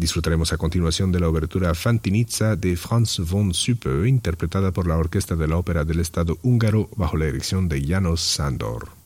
Disfrutaremos a continuación de la obertura Fantinizza de Franz von Süppe, interpretada por la Orquesta de la Ópera del Estado húngaro bajo la dirección de János Sándor.